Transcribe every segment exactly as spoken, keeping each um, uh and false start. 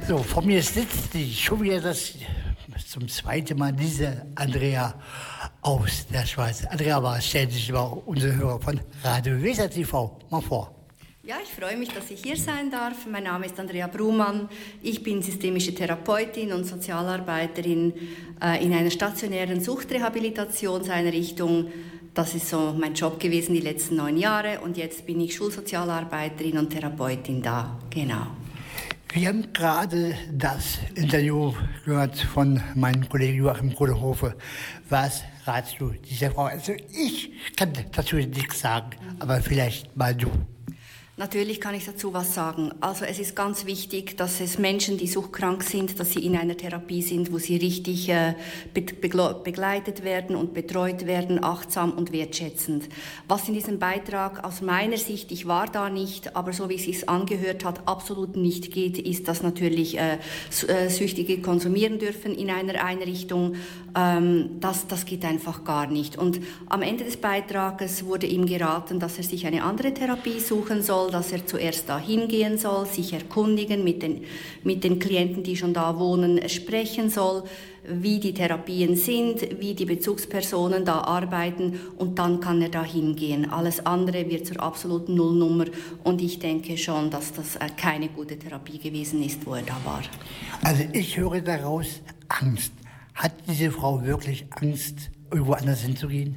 So, vor mir sitzt die schon wieder das zum zweiten Mal diese Andrea aus der Schweiz. Andrea, war stell dich mal unsere Hörer von Radio Weser T V mal vor. Ja, ich freue mich, dass ich hier sein darf. Mein Name ist Andrea Brumann. Ich bin systemische Therapeutin und Sozialarbeiterin äh, in einer stationären Suchtrehabilitationseinrichtung. Das ist so mein Job gewesen die letzten neun Jahre und jetzt bin ich Schulsozialarbeiterin und Therapeutin da. Genau. Wir haben gerade das Interview gehört von meinem Kollegen Joachim Kohlehofe. Was ratst du dieser Frau? Also ich kann dazu nichts sagen, aber vielleicht mal du. Natürlich kann ich dazu was sagen. Also es ist ganz wichtig, dass es Menschen, die suchtkrank sind, dass sie in einer Therapie sind, wo sie richtig äh, begleitet werden und betreut werden, achtsam und wertschätzend. Was in diesem Beitrag aus meiner Sicht, ich war da nicht, aber so wie es sich angehört hat, absolut nicht geht, ist, dass natürlich äh, Süchtige konsumieren dürfen in einer Einrichtung. Ähm, das, das geht einfach gar nicht. Und am Ende des Beitrages wurde ihm geraten, dass er sich eine andere Therapie suchen soll, dass er zuerst da hingehen soll, sich erkundigen, mit den, mit den Klienten, die schon da wohnen, sprechen soll, wie die Therapien sind, wie die Bezugspersonen da arbeiten und dann kann er da hingehen. Alles andere wird zur absoluten Nullnummer und ich denke schon, dass das keine gute Therapie gewesen ist, wo er da war. Also ich höre daraus Angst. Hat diese Frau wirklich Angst, irgendwo anders hinzugehen?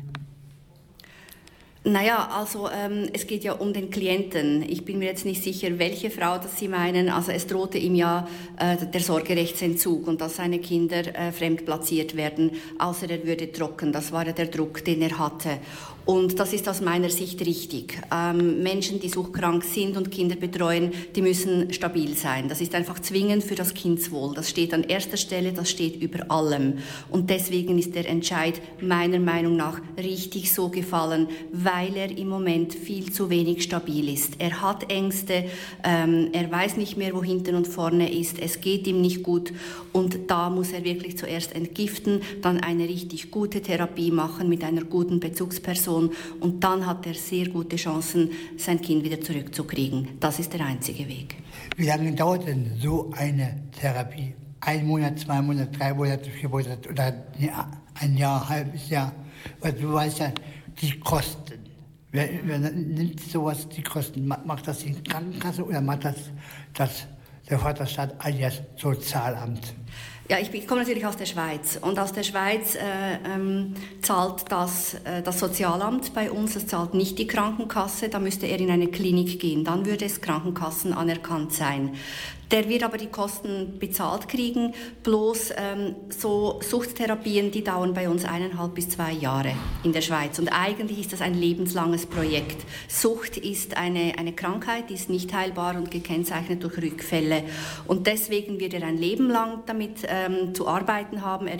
Naja, also ähm, es geht ja um den Klienten. Ich bin mir jetzt nicht sicher, welche Frau das Sie meinen. Also es drohte ihm ja äh, der Sorgerechtsentzug und dass seine Kinder äh, fremd platziert werden, außer er würde trocken. Das war ja der Druck, den er hatte. Und das ist aus meiner Sicht richtig. Ähm, Menschen, die suchtkrank sind und Kinder betreuen, die müssen stabil sein. Das ist einfach zwingend für das Kindswohl. Das steht an erster Stelle, das steht über allem. Und deswegen ist der Entscheid meiner Meinung nach richtig so gefallen, weil er im Moment viel zu wenig stabil ist. Er hat Ängste, ähm, er weiß nicht mehr, wo hinten und vorne ist, es geht ihm nicht gut und da muss er wirklich zuerst entgiften, dann eine richtig gute Therapie machen mit einer guten Bezugsperson und dann hat er sehr gute Chancen, sein Kind wieder zurückzukriegen. Das ist der einzige Weg. Wie lange dauert denn so eine Therapie? Ein Monat, zwei Monate, drei Monate, vier Monate oder ein Jahr, ein halbes Jahr? Weil du weißt ja, die Kosten. Wer, wer nimmt sowas, die Kosten? Macht das die Krankenkasse oder macht das, das der Vaterstaat alias Sozialamt? Ja, ich, ich komme natürlich aus der Schweiz und aus der Schweiz äh, ähm, zahlt das, äh, das Sozialamt bei uns, es zahlt nicht die Krankenkasse, da müsste er in eine Klinik gehen, dann würde es Krankenkassen anerkannt sein. Der wird aber die Kosten bezahlt kriegen, bloß ähm, so Suchttherapien, die dauern bei uns eineinhalb bis zwei Jahre in der Schweiz. Und eigentlich ist das ein lebenslanges Projekt. Sucht ist eine, eine Krankheit, die ist nicht heilbar und gekennzeichnet durch Rückfälle. Und deswegen wird er ein Leben lang damit ähm, zu arbeiten haben. Er